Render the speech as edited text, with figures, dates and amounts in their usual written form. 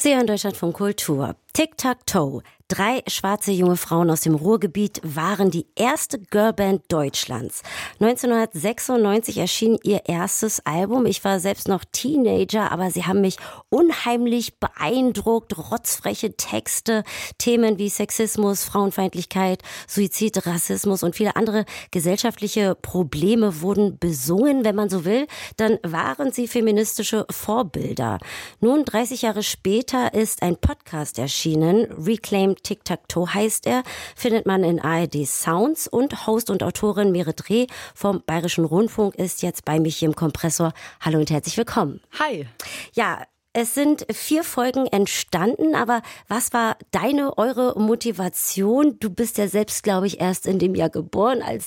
Sie hören Deutschlandfunk Kultur. Tic-Tac-Toe. 3 schwarze junge Frauen aus dem Ruhrgebiet waren die erste Girlband Deutschlands. 1996 erschien ihr erstes Album. Ich war selbst noch Teenager, aber sie haben mich unheimlich beeindruckt. Rotzfreche Texte, Themen wie Sexismus, Frauenfeindlichkeit, Suizid, Rassismus und viele andere gesellschaftliche Probleme wurden besungen, wenn man so will. Dann waren sie feministische Vorbilder. Nun, 30 Jahre später ist ein Podcast erschienen. Reclaim Tic-Tac-Toe heißt er, findet man in ARD Sounds, und Host und Autorin Merit Reh vom Bayerischen Rundfunk ist jetzt bei mich hier im Kompressor. Hallo und herzlich willkommen. Hi. Ja, es sind 4 Folgen entstanden, aber was war eure Motivation? Du bist ja selbst, glaube ich, erst in dem Jahr geboren, als